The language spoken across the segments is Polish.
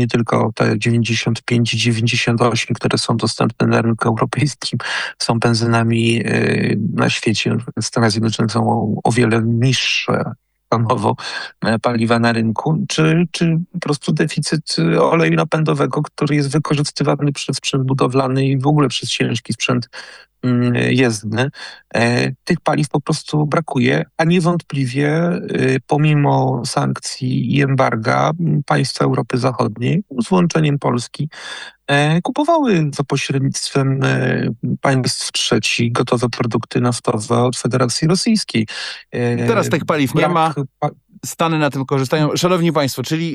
nie tylko te 95 i 98, które są dostępne na rynku europejskim, są benzynami na świecie. W Stanach Zjednoczonych są o wiele niższe stanowo paliwa na rynku, czy po prostu deficyt oleju napędowego, który jest wykorzystywany przez sprzęt budowlany i w ogóle przez ciężki sprzęt jezdny. Tych paliw po prostu brakuje, a niewątpliwie pomimo sankcji i embarga państwa Europy Zachodniej, z wyłączeniem Polski, kupowały za pośrednictwem państw trzecich gotowe produkty naftowe od Federacji Rosyjskiej. Teraz tych paliw nie ma. Stany na tym korzystają. Szanowni Państwo, czyli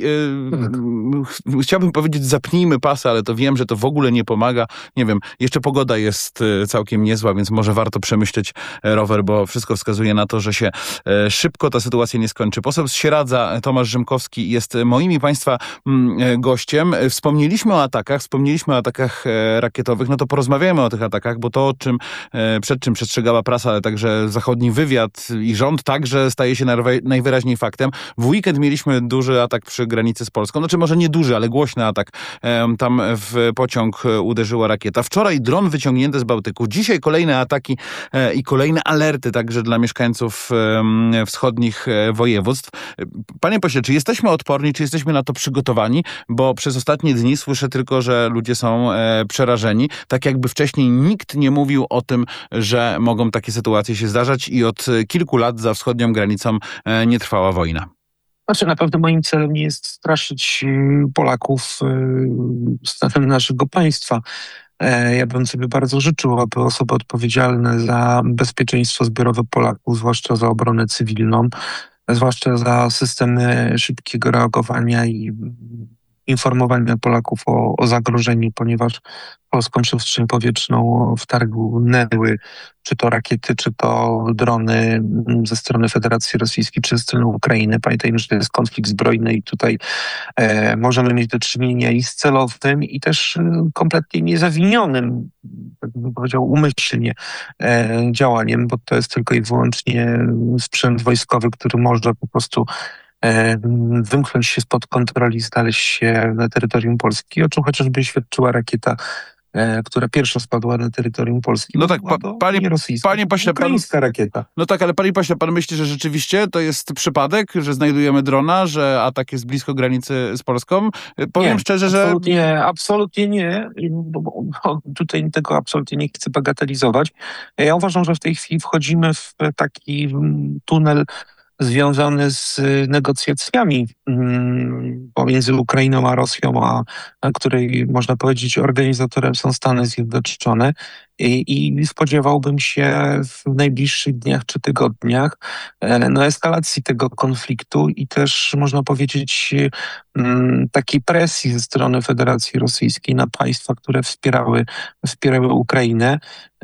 chciałbym powiedzieć zapnijmy pasy, ale to wiem, że to w ogóle nie pomaga. Nie wiem, jeszcze pogoda jest całkiem niezła, więc może warto przemyśleć rower, bo wszystko wskazuje na to, że się szybko ta sytuacja nie skończy. Poseł z Sieradza, Tomasz Rzymkowski jest moim i Państwa gościem. Wspomnieliśmy o atakach rakietowych, no to porozmawiajmy o tych atakach, bo to, przed czym przestrzegała prasa, ale także zachodni wywiad i rząd także staje się najwyraźniej faktem. W weekend mieliśmy duży atak przy granicy z Polską. Znaczy może nie duży, ale głośny atak. Tam w pociąg uderzyła rakieta. Wczoraj dron wyciągnięty z Bałtyku. Dzisiaj kolejne ataki i kolejne alerty także dla mieszkańców wschodnich województw. Panie pośle, czy jesteśmy odporni, czy jesteśmy na to przygotowani? Bo przez ostatnie dni słyszę tylko, że ludzie są przerażeni. Tak jakby wcześniej nikt nie mówił o tym, że mogą takie sytuacje się zdarzać i od kilku lat za wschodnią granicą nie trwała wojna. Znaczy, na pewno moim celem nie jest straszyć Polaków stanem naszego państwa. Ja bym sobie bardzo życzył, aby osoby odpowiedzialne za bezpieczeństwo zbiorowe Polaków, zwłaszcza za obronę cywilną, zwłaszcza za systemy szybkiego reagowania i informowania Polaków o zagrożeniu, ponieważ polską przestrzeń powietrzną wtargnęły czy to rakiety, czy to drony ze strony Federacji Rosyjskiej, czy ze strony Ukrainy. Pamiętajmy, że to jest konflikt zbrojny i tutaj możemy mieć do czynienia i z celowym, i też kompletnie niezawinionym, tak bym powiedział, umyślnie działaniem, bo to jest tylko i wyłącznie sprzęt wojskowy, który może po prostu wymknąć się spod kontroli, znaleźć się na terytorium Polski, o czym chociażby świadczyła rakieta, która pierwsza spadła na terytorium Polski. No tak, nie rosyjska, panie pośle, ukraińska rakieta. No tak, ale panie pośle, pan myśli, że rzeczywiście to jest przypadek, że znajdujemy drona, że atak jest blisko granicy z Polską? Powiem szczerze, że... Absolutnie nie. Bo tutaj tego absolutnie nie chcę bagatelizować. Ja uważam, że w tej chwili wchodzimy w taki tunel związany z negocjacjami pomiędzy Ukrainą a Rosją, a której, można powiedzieć, organizatorem są Stany Zjednoczone. I spodziewałbym się w najbliższych dniach czy tygodniach eskalacji tego konfliktu i też, można powiedzieć, takiej presji ze strony Federacji Rosyjskiej na państwa, które wspierały Ukrainę,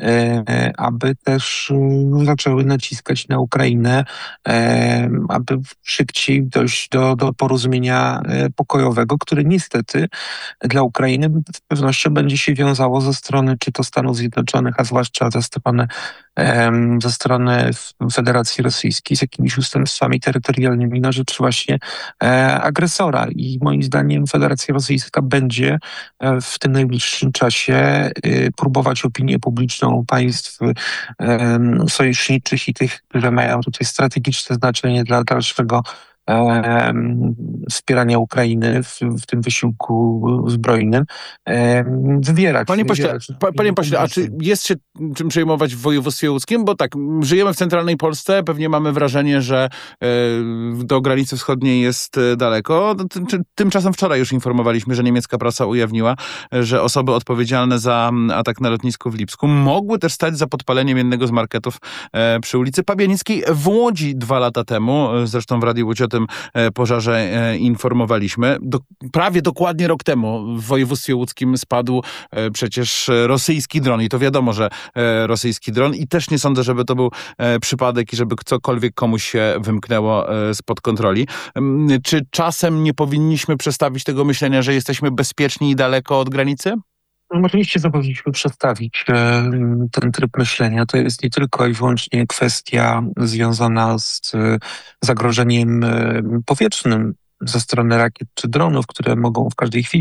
aby też zaczęły naciskać na Ukrainę, aby szybciej dojść do porozumienia pokojowego, które niestety dla Ukrainy z pewnością będzie się wiązało ze strony czy to Stanów Zjednoczonych, a zwłaszcza ze strony Federacji Rosyjskiej z jakimiś ustępstwami terytorialnymi na rzecz właśnie agresora. I moim zdaniem Federacja Rosyjska będzie w tym najbliższym czasie próbować opinię publiczną państw sojuszniczych i tych, które mają tutaj strategiczne znaczenie dla dalszego wspierania Ukrainy w tym wysiłku zbrojnym, wywierać. Panie pośle, a czy jest się czym przejmować w województwie łódzkim? Bo tak, żyjemy w centralnej Polsce, pewnie mamy wrażenie, że do granicy wschodniej jest daleko. Tymczasem wczoraj już informowaliśmy, że niemiecka prasa ujawniła, że osoby odpowiedzialne za atak na lotnisku w Lipsku mogły też stać za podpaleniem jednego z marketów przy ulicy Pabianickiej w Łodzi 2 lata temu. Zresztą w Radiu Łódź o tym pożarze informowaliśmy. Prawie dokładnie rok temu w województwie łódzkim spadł przecież rosyjski dron i to wiadomo, że rosyjski dron i też nie sądzę, żeby to był przypadek i żeby cokolwiek komuś się wymknęło spod kontroli. Czy czasem nie powinniśmy przestawić tego myślenia, że jesteśmy bezpieczni i daleko od granicy? Oczywiście powinniśmy przestawić ten tryb myślenia. To jest nie tylko i wyłącznie kwestia związana z zagrożeniem powietrznym ze strony rakiet czy dronów, które mogą w każdej chwili